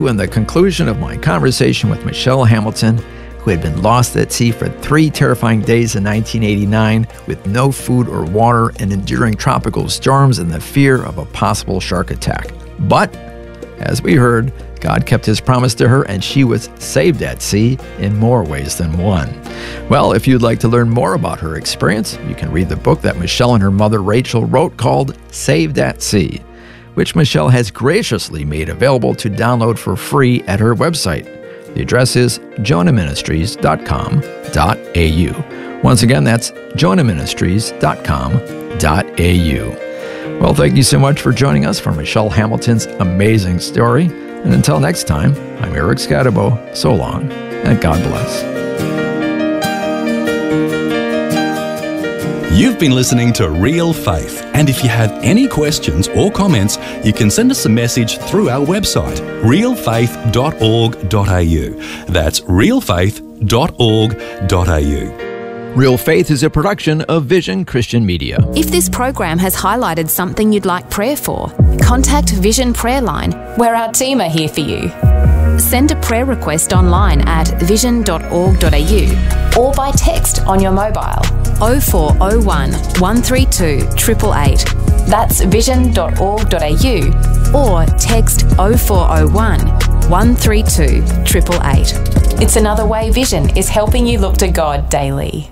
In the conclusion of my conversation with Michelle Hamilton, who had been lost at sea for 3 terrifying days in 1989 with no food or water and enduring tropical storms and the fear of a possible shark attack. But, as we heard, God kept his promise to her and she was saved at sea in more ways than one. Well, if you'd like to learn more about her experience, you can read the book that Michelle and her mother Rachel wrote called Saved at Sea, which Michelle has graciously made available to download for free at her website. The address is jonahministries.com.au. Once again, that's jonahministries.com.au. Well, thank you so much for joining us for Michelle Hamilton's amazing story. And until next time, I'm Eric Scatabo. So long, and God bless. You've been listening to Real Faith, and if you have any questions or comments, you can send us a message through our website, realfaith.org.au. That's realfaith.org.au. Real Faith is a production of Vision Christian Media. If this program has highlighted something you'd like prayer for, contact Vision Prayer Line, where our team are here for you. Send a prayer request online at vision.org.au or by text on your mobile 0401 132 888. That's vision.org.au or text 0401 132 888. It's another way Vision is helping you look to God daily.